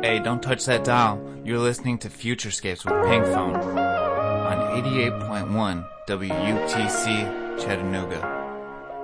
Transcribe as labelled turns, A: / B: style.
A: Hey, don't touch that dial. You're listening to Futurescapes with Pinkphone on 88.1 WUTC Chattanooga.